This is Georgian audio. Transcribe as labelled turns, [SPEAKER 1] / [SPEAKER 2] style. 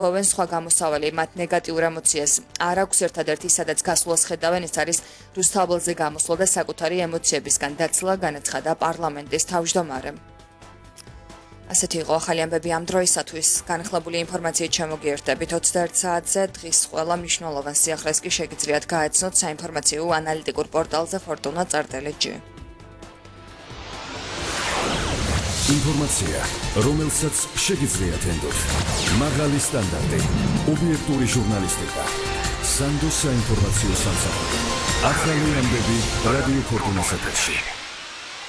[SPEAKER 1] ოვენ სხვა გამოსავალი მათ ნეგატიურ ემოციას არ აქვს ერთადერთი სადაც გასვლას ხედავენ ეს არის რუსთაველზე გამოსვლა და საკუთარი ემოციებისგან დაცლა განაცხადა პარლამენტის თავმჯდომარემ. ასეთი იყო ახალი ამბები ამ დროისათვის განხილებული ინფორმაციით შემოგიერთდებით 21 საათზე დღის ყველა მნიშვნელოვან სიახლეს კი შეგიძლიათ გაეცნოთ საინფორმაციო ანალიტიკურ პორტალზე fortuna.rt-ში.
[SPEAKER 2] ინფორმაცია, რომელსაც შეგიძლიათ ენდოთ. მაღალი სტანდარტი, ობიექტური ჟურნალისტიკა. სანდოს საინფორმაციო სამსახური. ახალი ამბები რადიო ფორტუნას ეთერში.